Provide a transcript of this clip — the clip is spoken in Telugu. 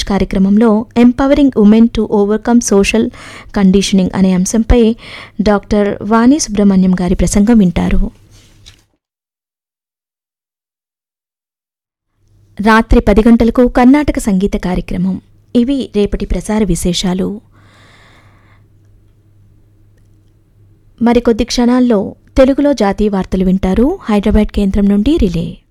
కార్యక్రమంలో empowering women to overcome social conditioning అనే అంశంపై డాక్టర్ వాణి సుబ్రహ్మణ్యం గారి ప్రసంగం వింటారు. రాత్రి 10 గంటలకు కర్ణాటక సంగీత కార్యక్రమం. ఇవి రేపటి ప్రసార విశేషాలు. మరికొద్ది క్షణాల్లో తెలుగులో జాతీయ వార్తలు వింటారు. హైదరాబాద్ కేంద్రం నుండి రిలే.